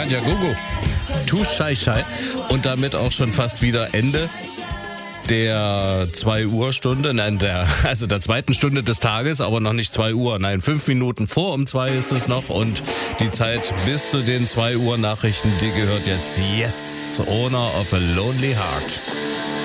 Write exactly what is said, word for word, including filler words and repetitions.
Nadja Gogo. Tu Schei Schei. Und damit auch schon fast wieder Ende der zwei Uhr Stunde, nein, der, also der zweiten Stunde des Tages, aber noch nicht zwei Uhr, nein, fünf Minuten vor um zwei ist es noch und die Zeit bis zu den zwei Uhr Nachrichten, die gehört jetzt Yes, Owner of a Lonely Heart.